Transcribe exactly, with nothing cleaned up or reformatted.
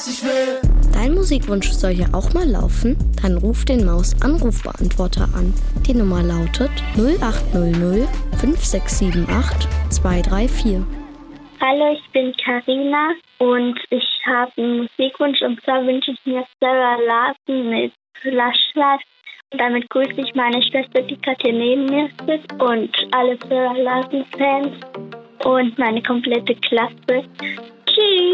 was ich will. Dein Musikwunsch soll hier auch mal laufen? Dann ruf den Maus-Anrufbeantworter an. Die Nummer lautet null acht null null fünf sechs sieben acht zwei drei vier. Hallo, ich bin Karina und ich habe einen Musikwunsch, und zwar wünsche ich mir Sarah Larsen mit Flashlight. Und damit grüße ich meine Schwester, die gerade hier neben mir sitzt, und alle Sarah Larsen-Fans und meine komplette Klasse. Tschüss!